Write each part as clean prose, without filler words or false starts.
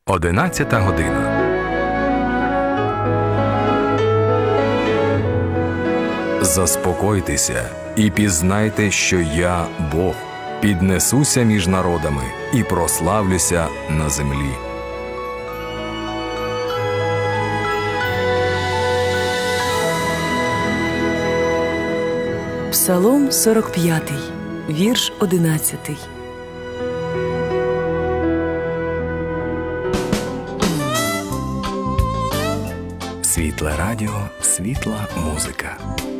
11 година. Заспокойтеся і пізнайте, що я Бог. Піднесуся між народами і прославлюся на землі. Псалом 45, вірш 11. Світле радіо, світла музика.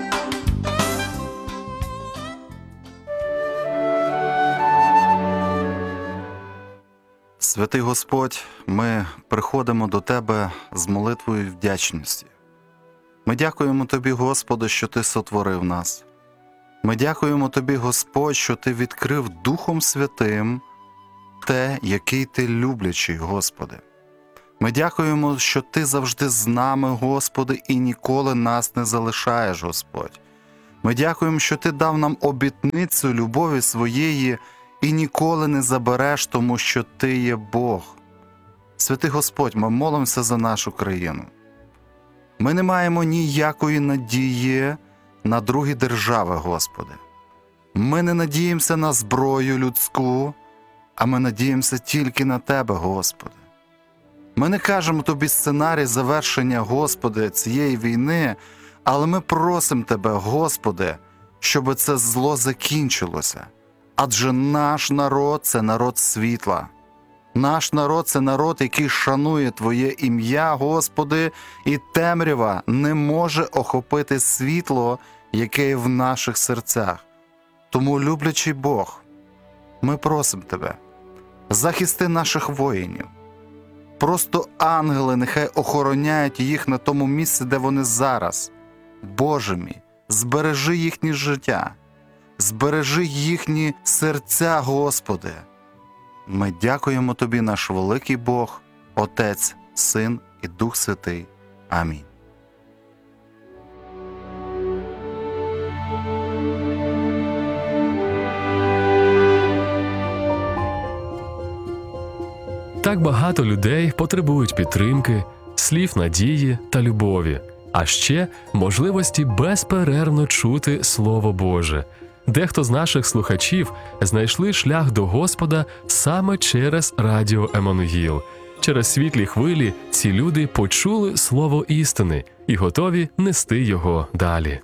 Святий Господь, ми приходимо до Тебе з молитвою вдячності. Ми дякуємо Тобі, Господи, що Ти сотворив нас. Ми дякуємо Тобі, Господь, що Ти відкрив Духом Святим те, який Ти люблячий, Господи. Ми дякуємо, що Ти завжди з нами, Господи, і ніколи нас не залишаєш, Господь. Ми дякуємо, що Ти дав нам обітницю любові своєї і ніколи не забереш, тому що Ти є Бог. Святий Господь, ми молимося за нашу країну. Ми не маємо ніякої надії на другі держави, Господи. Ми не надіємося на зброю людську, а ми надіємося тільки на Тебе, Господи. Ми не кажемо Тобі сценарій завершення, Господи, цієї війни, але ми просимо Тебе, Господи, щоб це зло закінчилося. Адже наш народ – це народ світла. Наш народ – це народ, який шанує Твоє ім'я, Господи, і темрява не може охопити світло, яке є в наших серцях. Тому, люблячий Бог, ми просимо Тебе, захисти наших воїнів. Просто ангели нехай охороняють їх на тому місці, де вони зараз. Боже мій, збережи їхнє життя, збережи їхні серця, Господи. Ми дякуємо Тобі, наш великий Бог, Отець, Син і Дух Святий. Амінь. Так багато людей потребують підтримки, слів надії та любові, а ще можливості безперервно чути Слово Боже. Дехто з наших слухачів знайшли шлях до Господа саме через радіо Еммануїл. Через світлі хвилі ці люди почули слово істини і готові нести його далі.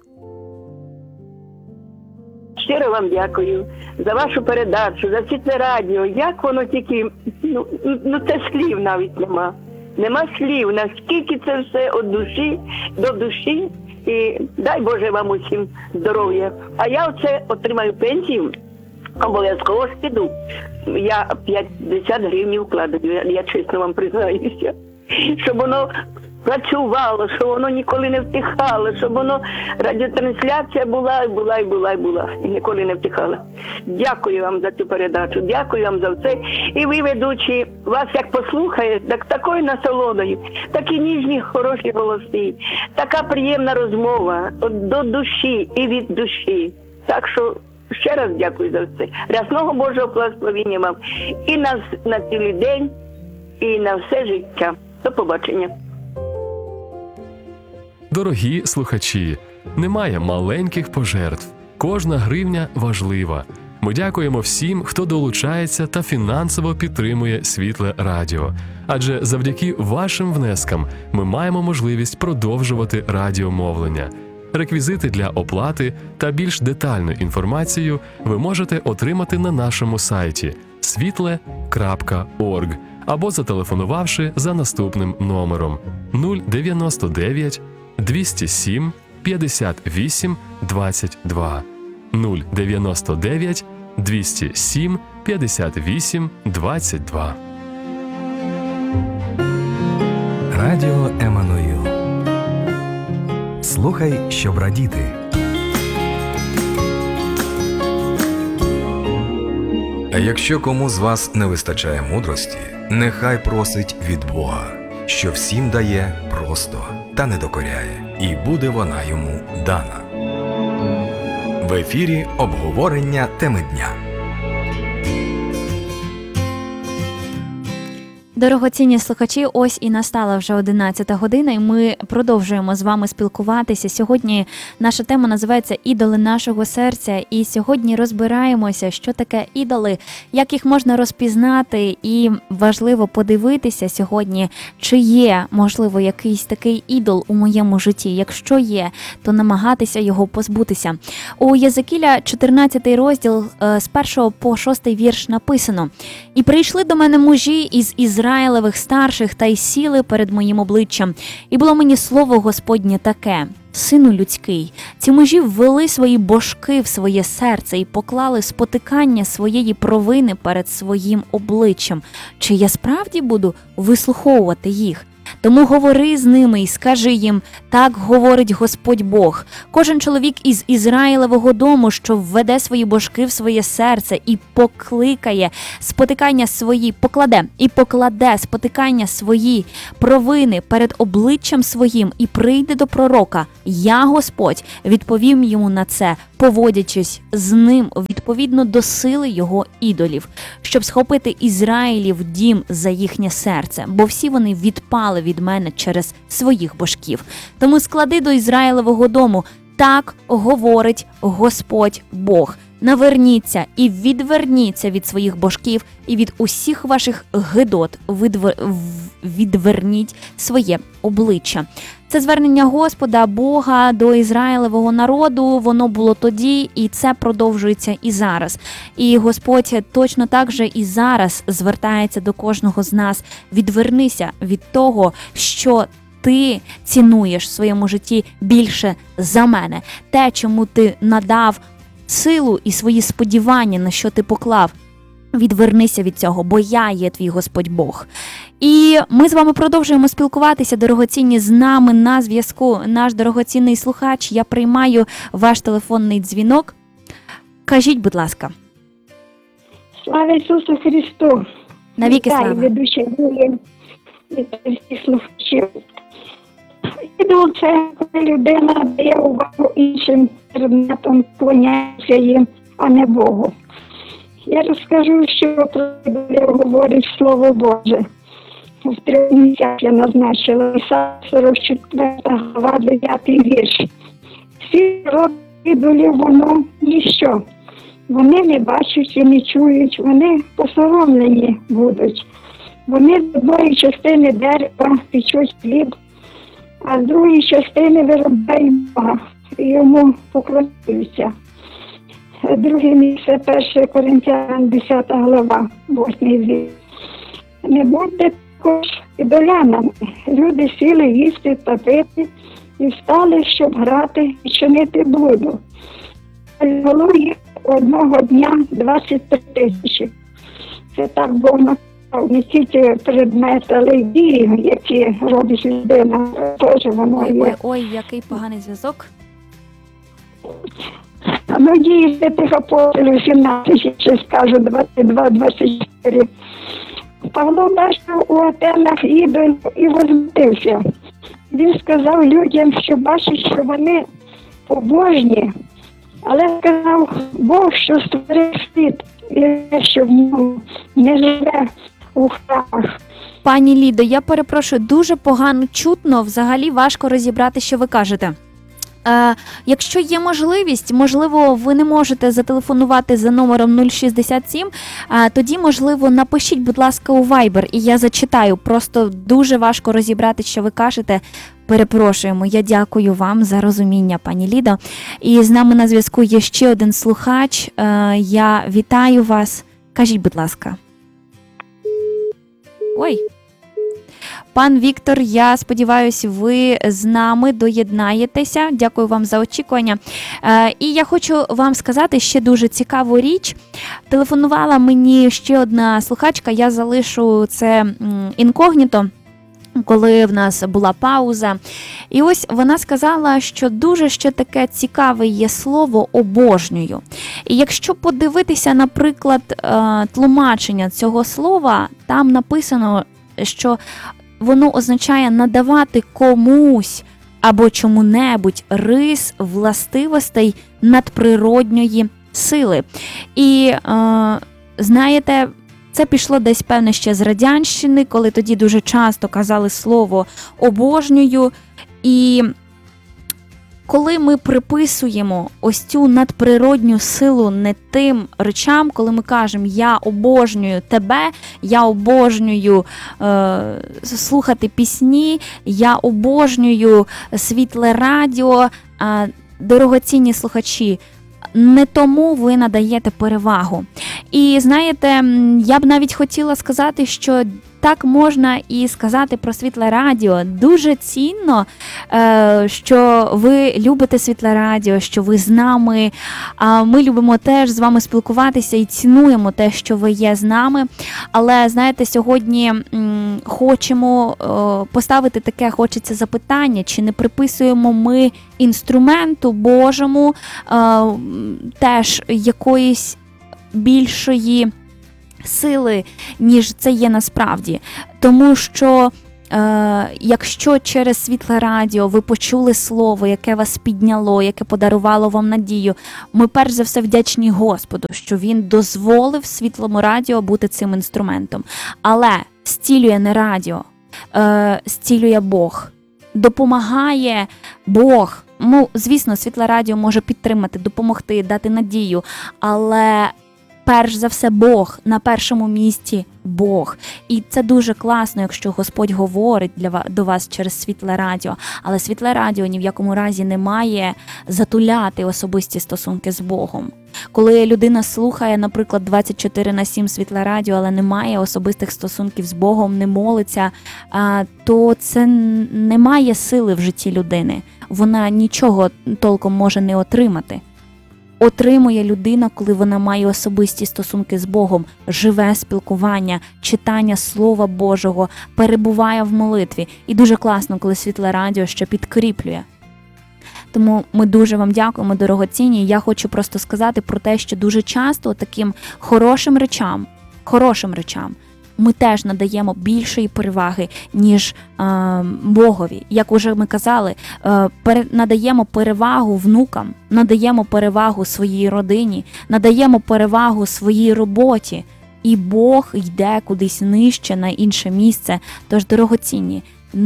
Щиро вам дякую за вашу передачу, за світле радіо. Як воно тільки, це слів навіть нема. Нема слів, наскільки це все від душі до душі. І дай Боже вам усім здоров'я. А я оце отримаю пенсію, обов'язково ж піду. Я 50 гривень вкладаю, я чесно вам признаюся. Щоб воно працювало, щоб воно ніколи не втихало, щоб воно радіотрансляція була і ніколи не втихала. Дякую вам за цю передачу, дякую вам за все. І ви, ведучі, вас як послухає, так такою насолодою, такі ніжні, хороші голоси, така приємна розмова до душі і від душі. Так що ще раз дякую за все. Рясного Божого благословення вам і на цілий день, і на все життя. До побачення. Дорогі слухачі, немає маленьких пожертв. Кожна гривня важлива. Ми дякуємо всім, хто долучається та фінансово підтримує Світле радіо. Адже завдяки вашим внескам ми маємо можливість продовжувати радіомовлення. Реквізити для оплати та більш детальну інформацію ви можете отримати на нашому сайті svitle.org або зателефонувавши за наступним номером 099 207 58 22 099 207 58 22. Радіо Еммануїл. Слухай, щоб радіти. А якщо кому з вас не вистачає мудрості, нехай просить від Бога, що всім дає просто та не докоряє, і буде вона йому дана. В ефірі обговорення теми дня. Дорогоцінні слухачі, ось і настала вже 11 година, і ми продовжуємо з вами спілкуватися. Сьогодні наша тема називається «Ідоли нашого серця», і сьогодні розбираємося, що таке ідоли, як їх можна розпізнати, і важливо подивитися сьогодні, чи є, можливо, якийсь такий ідол у моєму житті. Якщо є, то намагатися його позбутися. У Єзекіля 14 розділ з 1 по 6 вірш написано: «І прийшли до мене мужі із Ізраїлевих старших та й сіли перед моїм обличчям. І було мені слово Господнє таке: Сину людський, ці мужі ввели свої божки в своє серце і поклали спотикання своєї провини перед своїм обличчям. Чи я справді буду вислуховувати їх? Тому говори з ними і скажи їм: так говорить Господь Бог. Кожен чоловік із Ізраїлевого дому, що введе свої божки в своє серце і покликає спотикання свої, покладе спотикання свої провини перед обличчям своїм і прийде до пророка, я, Господь, відповім йому на це, поводячись з ним відповідно до сили його ідолів, щоб схопити Ізраїлів дім за їхнє серце, бо всі вони відпали від мене через своїх божків. Тому склади до Ізраїлевого дому: так говорить Господь Бог. Наверніться і відверніться від своїх божків і від усіх ваших гидот, відверніть своє обличчя». Це звернення Господа Бога до Ізраїлевого народу, воно було тоді, і це продовжується і зараз. І Господь точно так же і зараз звертається до кожного з нас: відвернися від того, що ти цінуєш в своєму житті більше за мене. Те, чому ти надав силу і свої сподівання, на що ти поклав. Відвернися від цього, бо я є твій Господь Бог. І ми з вами продовжуємо спілкуватися, дорогоцінні. З нами на зв'язку наш дорогоцінний слухач. Я приймаю ваш телефонний дзвінок. Кажіть, будь ласка. Слава Ісусу Христу! Навіки слава! Вітаю ведуча Юлія і всіх слухачів. Ідол – це коли людина дає увагу іншим предметам, поклоняється їм, а не Богу. Я розкажу, що про ідолів говорить Слово Боже. В 3 місцях я назначила Ісая 44 глава 9 вірш. Всі роди ідолів, воно ніщо. Вони не бачать і не чують, вони посоромлені будуть. Вони з одної частини дерева печуть хліб, а з другої частини виробляють Бога і йому поклоняються. Друге місце, 1 Коринтянам 10 глава, 8 вірш. Не будьте також ідолянами. Люди сіли їсти та пити і встали, щоб грати і чинити блуду. Було їх одного дня 23 тисячі. Це так Бог наказав, не тільки предмети, але й дії, які робить людина, теж воно є. Ой, який поганий зв'язок. Ну, дії святих апостолів 17, ще скажу, 22-24. Павло бачив у Атенах ідолів і возмутився. Він сказав людям, що бачить, що вони побожні, але сказав Бог, що створив світ, і що в ньому не живе у храмах. Пані Лідо, я перепрошую, дуже погано чутно, взагалі важко розібрати, що ви кажете. Якщо є можливість, можливо, ви не можете зателефонувати за номером 067, тоді, можливо, напишіть, будь ласка, у Viber, і я зачитаю. Просто дуже важко розібрати, що ви кажете. Перепрошуємо, я дякую вам за розуміння, пані Лідо. І з нами на зв'язку є ще один слухач. Я вітаю вас. Кажіть, будь ласка. Ой. Пан Віктор, я сподіваюся, ви з нами доєднаєтеся. Дякую вам за очікування. І я хочу вам сказати ще дуже цікаву річ. Телефонувала мені ще одна слухачка, я залишу це інкогніто, коли в нас була пауза. І ось вона сказала, що дуже ще таке цікаве є слово «обожнюю». І якщо подивитися, наприклад, тлумачення цього слова, там написано, що воно означає надавати комусь або чому-небудь рис властивостей надприродньої сили. І, знаєте, Це пішло десь, певне, ще з Радянщини, коли тоді дуже часто казали слово «обожнюю». І коли ми приписуємо ось цю надприродню силу не тим речам, коли ми кажемо «я обожнюю тебе», «я обожнюю слухати пісні», «я обожнюю світле радіо», дорогоцінні слухачі, не тому ви надаєте перевагу. І знаєте, я б навіть хотіла сказати, що так можна і сказати про Світле Радіо. Дуже цінно, що ви любите Світле Радіо, що ви з нами. Ми любимо теж з вами спілкуватися і цінуємо те, що ви є з нами. Але, знаєте, сьогодні хочемо поставити таке, хочеться запитання, чи не приписуємо ми інструменту Божому теж якоїсь більшої сили, ніж це є насправді. Тому що якщо через Світле Радіо ви почули слово, яке вас підняло, яке подарувало вам надію, ми перш за все вдячні Господу, що Він дозволив Світлому Радіо бути цим інструментом. Але зцілює не радіо, зцілює Бог. Допомагає Бог. Звісно, Світле Радіо може підтримати, допомогти, дати надію, але перш за все Бог, на першому місці Бог. І це дуже класно, якщо Господь говорить до вас через Світле Радіо. Але Світле Радіо ні в якому разі не має затуляти особисті стосунки з Богом. Коли людина слухає, наприклад, 24/7 Світле Радіо, але не має особистих стосунків з Богом, не молиться, то це не має сили в житті людини. Вона нічого толком може не отримати. Отримує людина, коли вона має особисті стосунки з Богом, живе спілкування, читання Слова Божого, перебуває в молитві. І дуже класно, коли Світле Радіо ще підкріплює. Тому ми дуже вам дякуємо, дорогоцінні. Я хочу просто сказати про те, що дуже часто таким хорошим речам ми теж надаємо більшої переваги, ніж Богові. Як уже ми казали, надаємо перевагу внукам, надаємо перевагу своїй родині, надаємо перевагу своїй роботі. І Бог йде кудись нижче, на інше місце. Тож, дорогоцінні,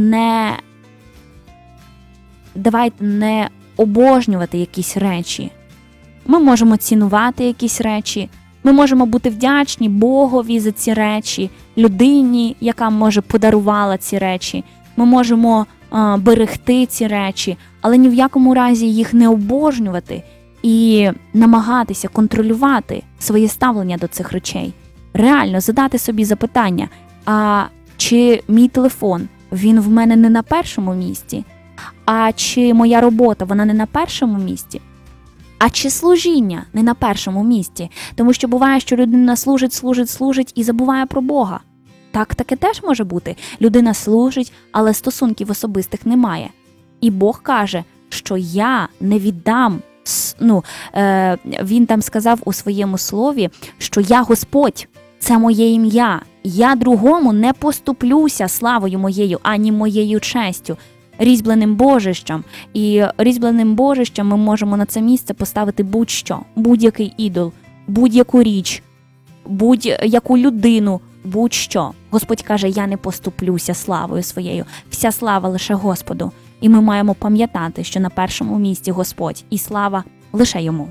давайте не обожнювати якісь речі. Ми можемо цінувати якісь речі, ми можемо бути вдячні Богові за ці речі, людині, яка, може, подарувала ці речі. Ми можемо берегти ці речі, але ні в якому разі їх не обожнювати і намагатися контролювати своє ставлення до цих речей. Реально задати собі запитання, а чи мій телефон, він в мене не на першому місці? А чи моя робота, вона не на першому місці? А чи служіння не на першому місці? Тому що буває, що людина служить і забуває про Бога. Таке теж може бути. Людина служить, але стосунків особистих немає. І Бог каже, що я не віддам. Він там сказав у своєму слові, що я Господь, це моє ім'я. Я другому не поступлюся славою моєю, ані моєю честю. Різьбленим божищем. І різьбленим божищем ми можемо на це місце поставити будь-що, будь-який ідол, будь-яку річ, будь-яку людину, будь-що. Господь каже, я не поступлюся славою своєю. Вся слава лише Господу. І ми маємо пам'ятати, що на першому місці Господь, і слава лише Йому.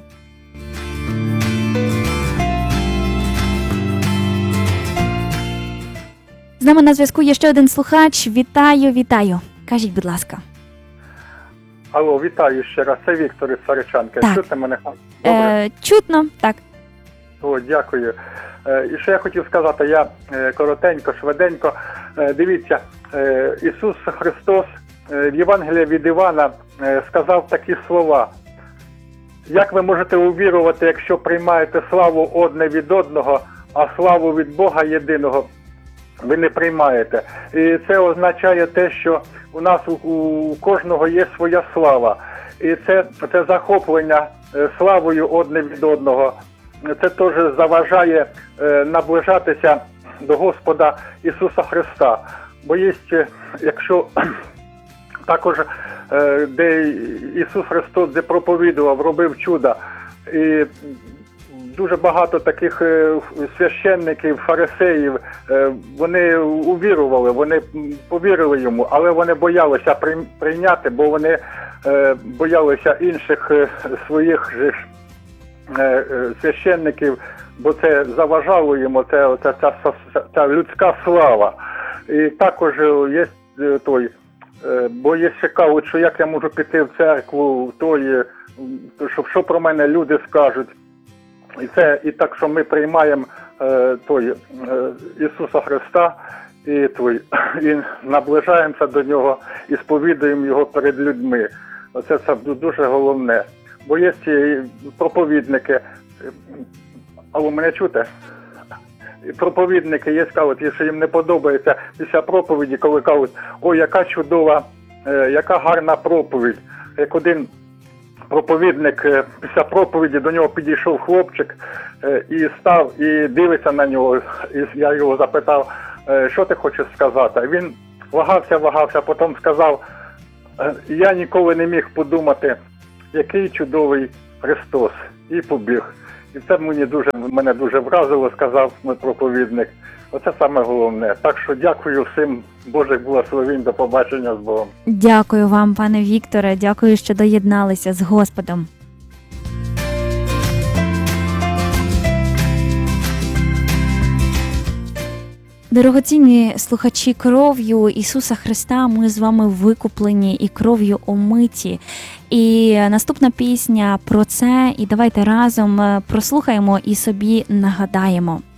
З нами на зв'язку є ще один слухач. Вітаю. Кажіть, будь ласка. Алло, вітаю ще раз. Це Віктор із Саричанки. Чути мене? Добре? Чутно, так. О, дякую. І що я хотів сказати, я коротенько, швиденько. Дивіться, Ісус Христос в Євангелії від Івана сказав такі слова. Як ви можете увірувати, якщо приймаєте славу одне від одного, а славу від Бога єдиного ви не приймаєте? І це означає те, що у нас у кожного є своя слава. І це захоплення славою одне від одного. Це теж заважає наближатися до Господа Ісуса Христа. Бо є, якщо також, де Ісус Христос де проповідував, робив чуда, і дуже багато таких священників, фарисеїв, вони увірували, вони повірили йому, але вони боялися прийняти, бо вони боялися інших своїх же ж священників, бо це заважало йому, ця людська слава. І також є той, бо є ще кажуть, що як я можу піти в церкву, що про мене люди скажуть. І так, що ми приймаємо Ісуса Христа і наближаємося до Нього і сповідуємо Його перед людьми. Оце дуже головне. Бо є ці проповідники, але мене чути? Проповідники є, кажуть, що їм не подобається після проповіді, коли кажуть, ой, яка чудова, яка гарна проповідь. Як один проповідник після проповіді, до нього підійшов хлопчик і став, і дивиться на нього. І я його запитав, що ти хочеш сказати. Він вагався, потім сказав, я ніколи не міг подумати, який чудовий Христос. І побіг. І це мене дуже вразило, сказав мій проповідник. Оце саме головне. Так що дякую всім, Божих благословень, до побачення з Богом. Дякую вам, пане Вікторе, дякую, що доєдналися з Господом. Дорогоцінні слухачі, кров'ю Ісуса Христа ми з вами викуплені і кров'ю омиті. І наступна пісня про це, і давайте разом прослухаємо і собі нагадаємо.